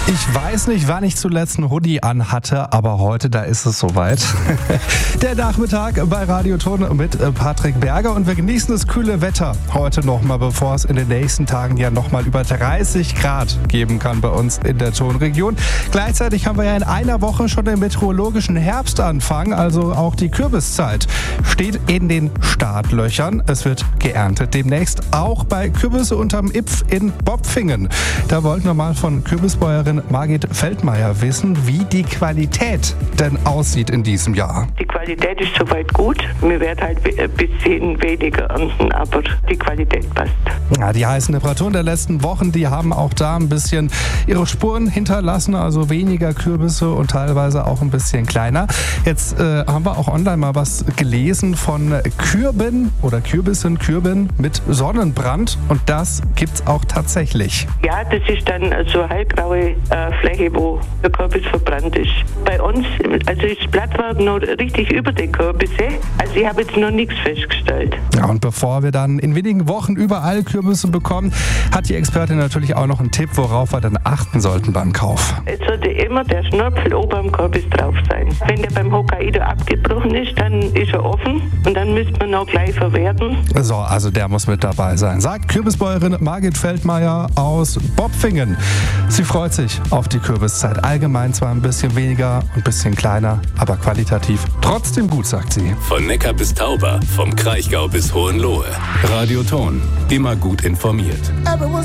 Ich weiß nicht, wann ich zuletzt einen Hoodie anhatte, aber heute, da ist es soweit. Der Nachmittag bei Radio Ton mit Patrick Berger und wir genießen das kühle Wetter heute nochmal, bevor es in den nächsten Tagen ja nochmal über 30 Grad geben kann bei uns in der Tonregion. Gleichzeitig haben wir ja in einer Woche schon den meteorologischen Herbstanfang, also auch die Kürbiszeit steht in den Startlöchern. Es wird geerntet demnächst, auch bei Kürbisse unterm Ipf in Bopfingen. Da wollten wir mal von Kürbisbäuerin Margit Feldmeier wissen, wie die Qualität denn aussieht in diesem Jahr. Die Qualität ist soweit gut. Wir werden halt ein bisschen weniger ernten, aber die Qualität passt. Ja, die heißen Temperaturen der letzten Wochen, die haben auch da ein bisschen ihre Spuren hinterlassen, also weniger Kürbisse und teilweise auch ein bisschen kleiner. Jetzt haben wir auch online mal was gelesen von Kürben mit Sonnenbrand und das gibt's auch tatsächlich. Ja, das ist dann so hellgraue Fläche, wo der Kürbis verbrannt ist. Bei uns, also ist das Blattwerk noch richtig über den Kürbisse. Also ich habe jetzt noch nichts festgestellt. Ja, und bevor wir dann in wenigen Wochen überall Kürbisse bekommen, hat die Expertin natürlich auch noch einen Tipp, worauf wir dann achten sollten beim Kauf. Es sollte immer der Schnörpfel oben am Kürbis drauf sein. Wenn der beim Hokkaido abgebrochen ist, dann ist er offen und dann müsste man auch gleich verwerten. So, also der muss mit dabei sein, sagt Kürbisbäuerin Margit Feldmeier aus Bopfingen. Sie freut sich auf die Kürbiszeit. Allgemein zwar ein bisschen weniger, ein bisschen kleiner, aber qualitativ trotzdem gut, sagt sie. Von Neckar bis Tauber, vom Kraichgau bis Hohenlohe. Radio Ton, immer gut informiert.